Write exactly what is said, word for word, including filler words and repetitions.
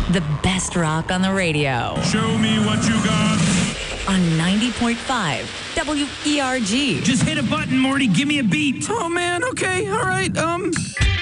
The best rock on the radio. Show me what you got. On ninety point five W E R G. Just hit a button, Morty. Give me a beat. Oh, man. Okay. All right. Um...